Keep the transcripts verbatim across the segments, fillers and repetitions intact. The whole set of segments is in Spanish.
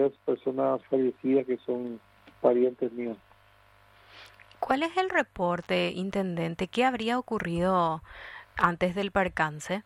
varias personas fallecidas que son parientes míos. ¿Cuál es el reporte, intendente? ¿Qué habría ocurrido antes del percance?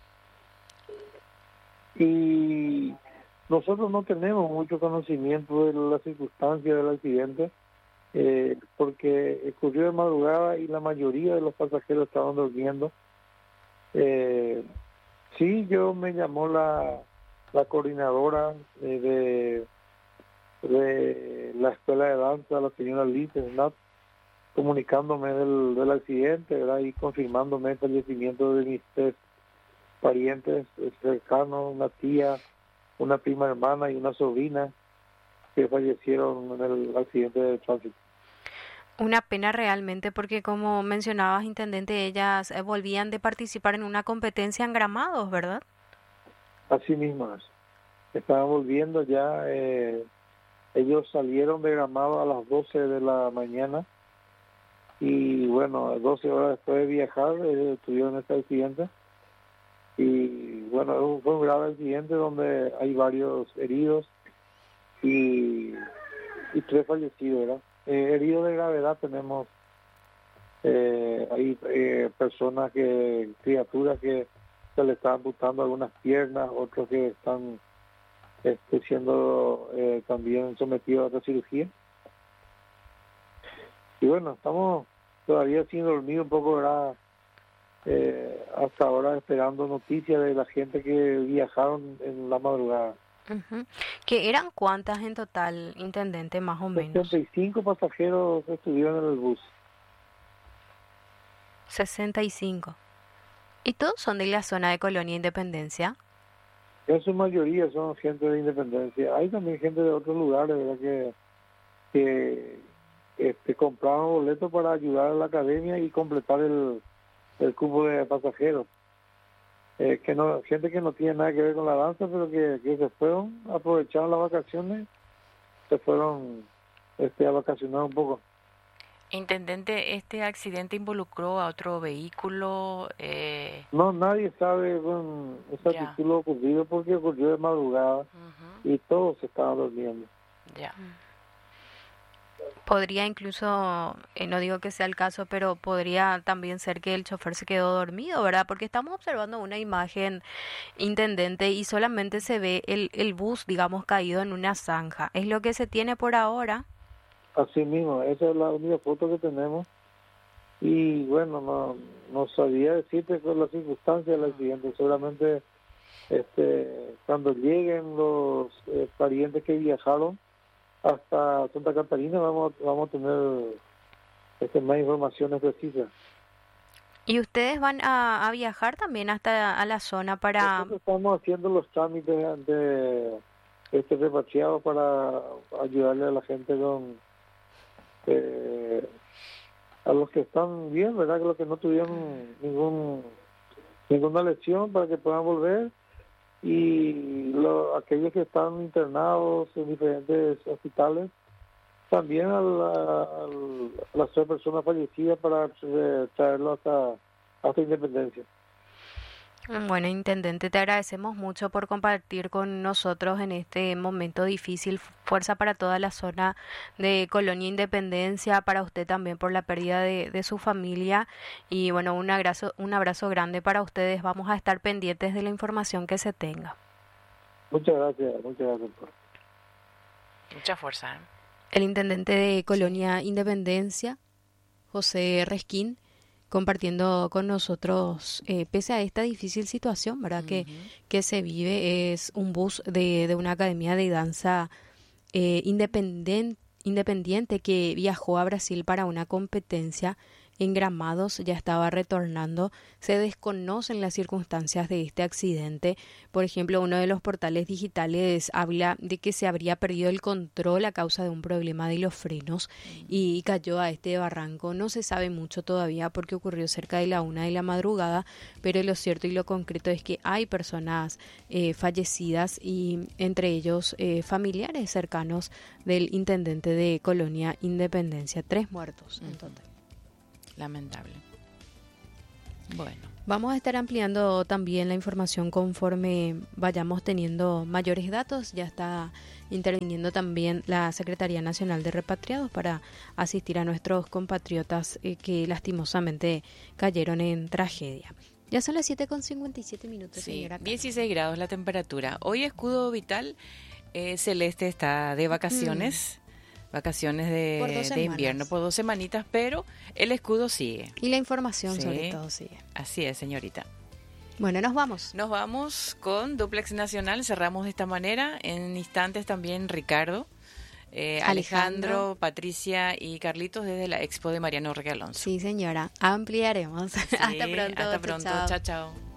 Y nosotros no tenemos mucho conocimiento de las circunstancias del accidente, eh, porque ocurrió de madrugada y la mayoría de los pasajeros estaban durmiendo. Eh, sí, yo me llamó la, la coordinadora eh, de, de la escuela de danza, la señora Liz Snap, comunicándome del, del accidente, ¿verdad? Y confirmándome el fallecimiento de mis tres parientes cercanos, una tía, una prima hermana y una sobrina que fallecieron en el accidente de tránsito. Una pena realmente porque, como mencionabas, intendente, ellas eh, volvían de participar en una competencia en gramados, ¿verdad? Así mismo es. Estaban volviendo ya, eh, ellos salieron de Gramado a las doce de la mañana y bueno, doce horas después de viajar eh, tuvieron este accidente y bueno, fue un grave accidente donde hay varios heridos y, y tres fallecidos, ¿verdad? Eh, heridos de gravedad tenemos, eh, hay eh, personas que, criaturas que se le están amputando algunas piernas, otros que están este, siendo eh, también sometidos a la cirugía. Y bueno, estamos todavía sin dormir un poco, ¿verdad? Eh, hasta ahora esperando noticias de la gente que viajaron en la madrugada. Uh-huh. ¿Que eran cuántas en total, intendente, más o menos? sesenta y cinco pasajeros estuvieron en el bus. sesenta y cinco. ¿Y todos son de la zona de Colonia Independencia? En su mayoría son gente de Independencia. Hay también gente de otros lugares, ¿verdad? Que, que este, compraban boletos para ayudar a la academia y completar el, el cupo de pasajeros. Eh, que no, gente que no tiene nada que ver con la danza, pero que, que se fueron, aprovecharon las vacaciones, se fueron este, a vacacionar un poco. Intendente, ¿este accidente involucró a otro vehículo? Eh... No, nadie sabe con exactitud lo ocurrido porque ocurrió de madrugada uh-huh. y todos estaban durmiendo. Ya. Podría incluso, eh, no digo que sea el caso, pero podría también ser que el chofer se quedó dormido, ¿verdad? Porque estamos observando una imagen, intendente, y solamente se ve el, el bus, digamos, caído en una zanja. ¿Es lo que se tiene por ahora? Así mismo, esa es la única foto que tenemos. Y bueno, no, no sabía decirte con las circunstancias del accidente. Seguramente este, cuando lleguen los eh, parientes que viajaron hasta Santa Catarina vamos, vamos a tener este, más informaciones precisas. ¿Y ustedes van a, a viajar también hasta a la zona para...? Nosotros estamos haciendo los trámites de este repatriado para ayudarle a la gente con... Eh, a los que están bien, ¿verdad? Que los que no tuvieron ningún ninguna lesión para que puedan volver y lo, aquellos que están internados en diferentes hospitales, también a, la, a las tres personas fallecidas para eh, traerlo hasta, hasta Independencia. Bueno, intendente, te agradecemos mucho por compartir con nosotros en este momento difícil. Fuerza para toda la zona de Colonia Independencia, para usted también por la pérdida de, de su familia. Y bueno, un abrazo, un abrazo grande para ustedes. Vamos a estar pendientes de la información que se tenga. Muchas gracias, muchas gracias. Mucha fuerza. ¿eh? El intendente de Colonia Independencia, José Resquín, compartiendo con nosotros, eh, pese a esta difícil situación, ¿verdad? Uh-huh. que, que se vive. Es un bus de, de una academia de danza eh, independent, independiente que viajó a Brasil para una competencia en Gramados, ya estaba retornando. Se desconocen las circunstancias de este accidente. Por ejemplo, uno de los portales digitales habla de que se habría perdido el control a causa de un problema de los frenos y cayó a este barranco. No se sabe mucho todavía porque ocurrió cerca de la una de la madrugada, pero lo cierto y lo concreto es que hay personas eh, fallecidas y entre ellos eh, familiares cercanos del intendente de Colonia Independencia. Tres muertos en total. Lamentable. Bueno. Vamos a estar ampliando también la información conforme vayamos teniendo mayores datos. Ya está interviniendo también la Secretaría Nacional de Repatriados para asistir a nuestros compatriotas eh, que lastimosamente cayeron en tragedia. Ya son las siete con cincuenta y siete minutos, Sí, señora. dieciséis grados la temperatura. Hoy Escudo Vital eh, Celeste está de vacaciones. Mm. Vacaciones de, de invierno por dos semanitas, pero el escudo sigue. Y la información sí, sobre todo sigue. Así es, señorita. Bueno, nos vamos. Nos vamos con Duplex Nacional, cerramos de esta manera. En instantes también Ricardo, eh, Alejandro, Alejandro, Patricia y Carlitos desde la Expo de Mariano Enrique Alonso. Sí, señora, ampliaremos. Sí, hasta pronto. Hasta pronto, chao, chao. chao.